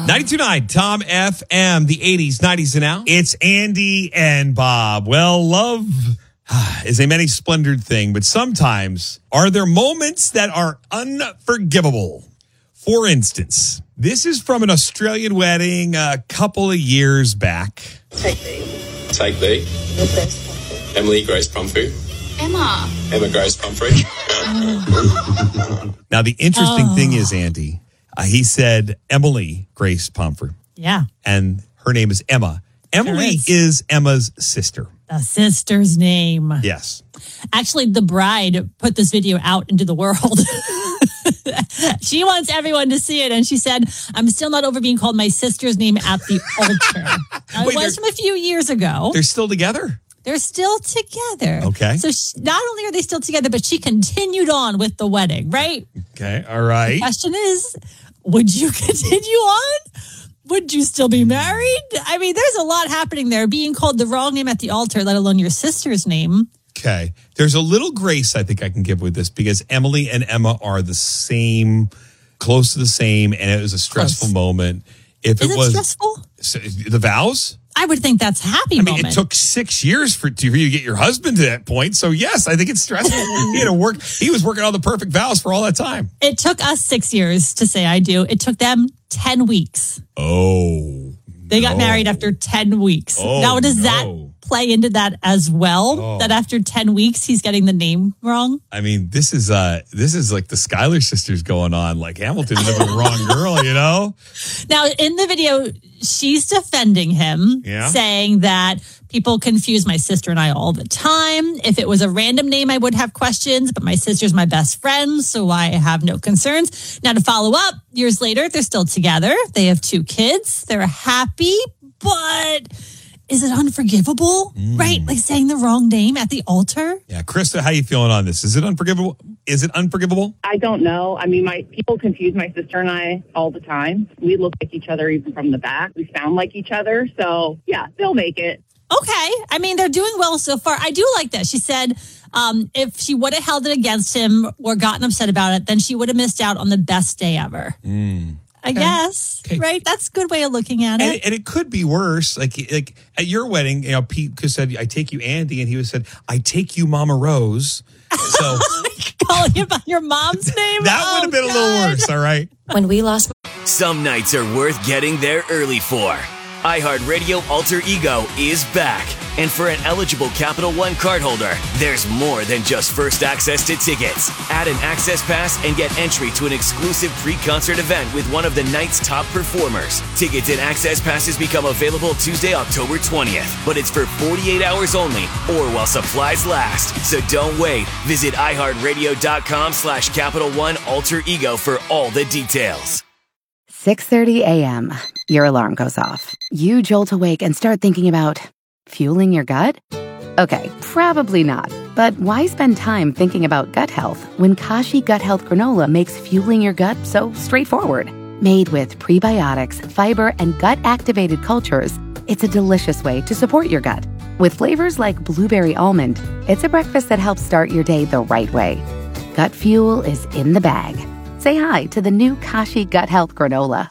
92.9 Tom FM, the 80s, 90s, and now. It's Andy and Bob. Well, love is a many splendored thing, but sometimes are there moments that are unforgivable? For instance, this is from an Australian wedding a couple of years back. Take B. Take B. Emily Grace Pumphrey. Emma Grace Pumphrey. Now, the interesting thing is, Andy, he said Emily Grace Pumphrey. Yeah. And her name is Emma. Emily is Emma's sister. The sister's name. Yes. Actually, the bride put this video out into the world. She wants everyone to see it. And she said, I'm still not over being called my sister's name at the altar. It was from a few years ago. They're still together? They're still together. Okay. So not only are they still together, but she continued on with the wedding, right? Okay. All right. The question is, would you continue on? Would you still be married? I mean, there's a lot happening there. Being called the wrong name at the altar, let alone your sister's name. Okay. There's a little grace I think I can give with this because Emily and Emma are the same, close to the same, and it was a stressful moment. If Is it was stressful? The vows? I would think that's a happy moment. I mean, it took 6 years for you to get your husband to that point. So, yes, I think it's stressful. He had to work. He was working on the perfect vows for all that time. It took us 6 years to say I do. It took them 10 weeks. Oh. They got married after 10 weeks. Oh, now, does that play into that as well? Oh. That after 10 weeks, he's getting the name wrong? I mean, this is like the Schuyler sisters going on. Like Hamilton is the wrong girl, you know? Now, in the video, she's defending him, saying that people confuse my sister and I all the time. If it was a random name, I would have questions, but my sister's my best friend, so I have no concerns. Now, to follow up, years later, they're still together. They have 2 kids. They're happy, but is it unforgivable? Right? Like saying the wrong name at the altar? Yeah. Krista, how you feeling on this? Is it unforgivable? I don't know. I mean, people confuse my sister and I all the time. We look like each other even from the back. We sound like each other. So, yeah, they'll make it. Okay. I mean, they're doing well so far. I do like that. She said if she would have held it against him or gotten upset about it, then she would have missed out on the best day ever. I guess, right? That's a good way of looking at it. And it could be worse. Like at your wedding, you know, Pete said, I take you Andy, and he said, I take you Mama Rose. So calling him by your mom's name? That would have been a little worse, all right? When we lost... Some nights are worth getting there early for. iHeartRadio Alter Ego is back. And for an eligible Capital One cardholder, there's more than just first access to tickets. Add an access pass and get entry to an exclusive pre-concert event with one of the night's top performers. Tickets and access passes become available Tuesday, October 20th. But it's for 48 hours only or while supplies last. So don't wait. Visit iHeartRadio.com/Capital One Alter Ego for all the details. 6:30 a.m. Your alarm goes off. You jolt awake and start thinking about fueling your gut? Okay, probably not. But why spend time thinking about gut health when Kashi Gut Health Granola makes fueling your gut so straightforward? Made with prebiotics, fiber, and gut-activated cultures, it's a delicious way to support your gut. With flavors like blueberry almond, it's a breakfast that helps start your day the right way. Gut fuel is in the bag. Say hi to the new Kashi Gut Health Granola.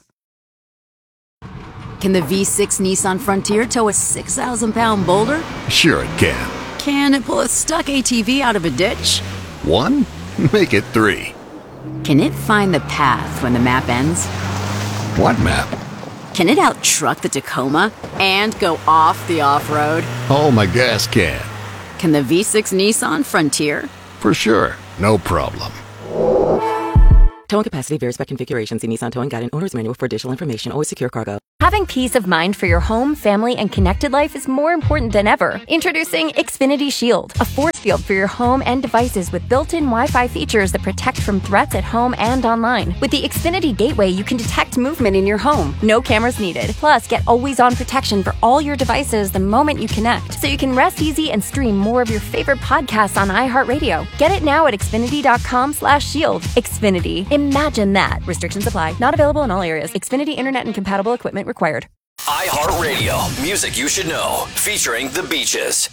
Can the V6 Nissan Frontier tow a 6,000-pound boulder? Sure it can. Can it pull a stuck ATV out of a ditch? 1? Make it 3. Can it find the path when the map ends? What map? Can it out-truck the Tacoma and go off the off-road? Oh, my gas can. Can the V6 Nissan Frontier? For sure. No problem. Towing capacity varies by configuration. See Nissan Towing Guide and Owner's Manual for additional information. Always secure cargo. Having peace of mind for your home, family, and connected life is more important than ever. Introducing Xfinity Shield, a force field for your home and devices with built-in Wi-Fi features that protect from threats at home and online. With the Xfinity Gateway, you can detect movement in your home. No cameras needed. Plus, get always-on protection for all your devices the moment you connect, so you can rest easy and stream more of your favorite podcasts on iHeartRadio. Get it now at Xfinity.com/shield. Xfinity. Imagine that. Restrictions apply. Not available in all areas. Xfinity Internet and compatible equipment required. iHeartRadio, music you should know, featuring The Beaches.